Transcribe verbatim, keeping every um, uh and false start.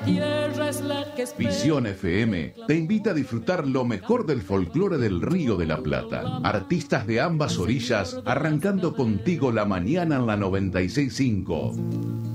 tierra es la que espera. Visión F M te invita a disfrutar lo mejor del folclore del Río de la Plata. Artistas de ambas orillas arrancando contigo la mañana en la noventa y seis punto cinco.